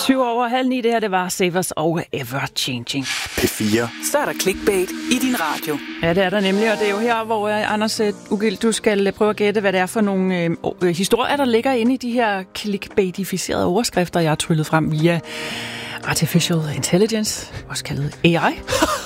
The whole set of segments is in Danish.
7:07, det her, det var Savers og Ever Changing. P4. Så er der clickbait i din radio. Ja, det er der nemlig, og det er jo her, hvor Anders Ugild, du skal prøve at gætte, hvad det er for nogle historier, der ligger inde i de her clickbaitificerede overskrifter, jeg har tryllet frem via Artificial Intelligence, også kaldet AI.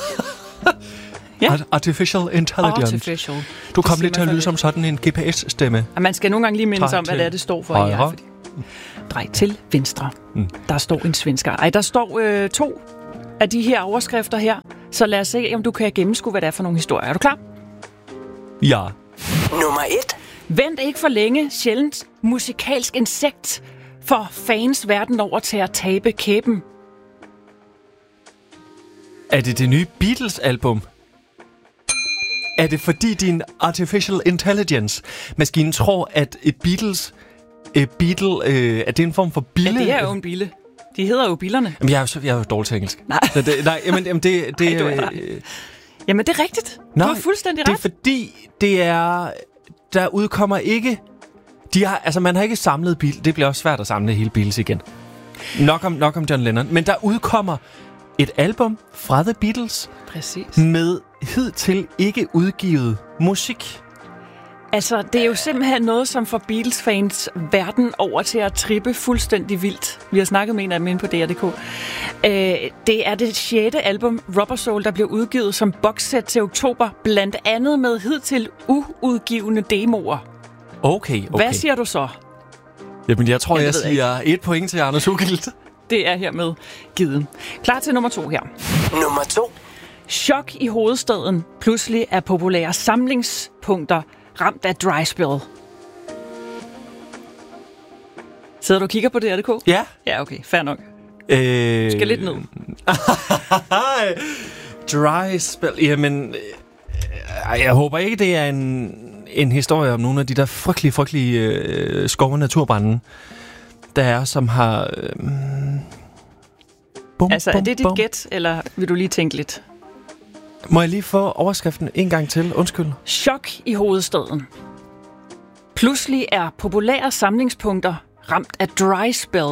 Ja. Artificial Intelligence. Du kom lidt til at lyde som sådan en GPS-stemme. Og man skal nogle gange lige mindes om, hvad det står for AI. Drej til venstre. Der står en svensker. Der står 2 af de her overskrifter her. Så lad os se, om du kan gennemskue, hvad det er for nogle historier. Er du klar? Ja. Nummer 1. Vent ikke for længe. Sjældent musikalsk insekt for fans verden over til at tabe kæben. Er det nye Beatles-album? Er det fordi din Artificial Intelligence-maskine tror, at et Beatles... Beatle, er det en form for bille? Ja, det er jo en bille. De hedder jo billerne. Jamen, jeg er jo dårlig til engelsk. Nej. Jamen, det jamen, det er rigtigt. Du har fuldstændig ret. Det er fordi, der udkommer ikke... man har ikke samlet Beatles. Det bliver også svært at samle hele Beatles igen. Nok om John Lennon. Men der udkommer et album fra The Beatles. Præcis. Med hidtil ikke udgivet musik. Altså, det er jo simpelthen noget, som får Beatles-fans verden over til at trippe fuldstændig vildt. Vi har snakket med en af dem inde på DR.dk. Det er det 6. album, Rubber Soul, der bliver udgivet som boxset til oktober, blandt andet med hidtil uudgivende demoer. Okay. Hvad siger du så? Jamen, jeg tror, jeg siger 1 point til Anders Ugild. Det er hermed givet. Klar til nummer 2 her. Nummer 2. Chok i hovedstaden. Pludselig er populære samlingspunkter ramt af dry spell. Sidder du og kigger på DR.dk? Ja. Ja, okay. Fair nok. Skal lidt ned. Dry spell. Jamen, jeg håber ikke, det er en historie om nogle af de der frygtelige skov- og naturbrande, der er, som har... er det dit gæt, eller vil du lige tænke lidt? Må jeg lige få overskriften en gang til? Undskyld. Chok i hovedstaden. Pludselig er populære samlingspunkter ramt af dry spell.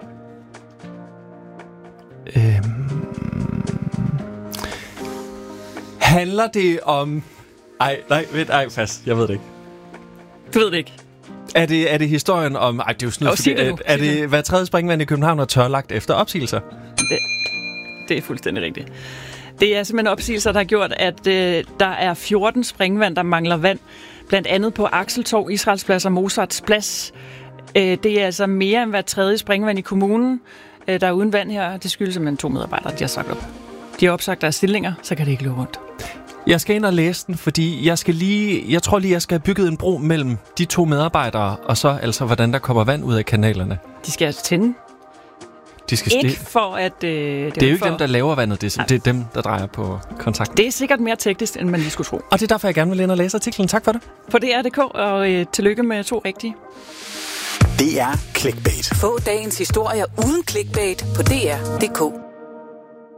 Handler det om... Fast. Jeg ved det ikke. Du ved det ikke. Er det historien om... det er jo sådan noget... Er det hver tredje springvand i København er tørlagt efter opsigelser? Det er fuldstændig rigtigt. Det er simpelthen opsigelser, der har gjort, at der er 14 springvand, der mangler vand. Blandt andet på Axeltorv, Israelsplads og Mozarts Plads. Det er altså mere end hver tredje springvand i kommunen, der er uden vand her. Det skyldes simpelthen 2 medarbejdere, de har sagt op. De har opsagt deres stillinger, så kan det ikke løbe rundt. Jeg skal ind og læse den, fordi jeg tror lige, jeg skal have bygget en bro mellem de 2 medarbejdere, og så altså, hvordan der kommer vand ud af kanalerne. De skal altså tænde. Ikke for at... det er jo ikke dem, der laver vandet. Det er dem, der drejer på kontakten. Det er sikkert mere teknisk, end man lige skulle tro. Og det er derfor, jeg gerne vil ind og læse artiklen. Tak for det. På DR.dk, og tillykke med 2 rigtige. Det er clickbait. Få dagens historier uden clickbait på DR.dk.